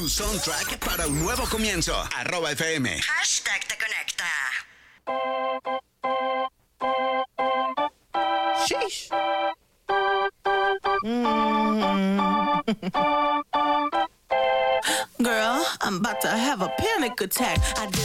Tu soundtrack para un nuevo comienzo. @FM. #Te conecta. Sheesh. Girl, I'm about to have a panic attack.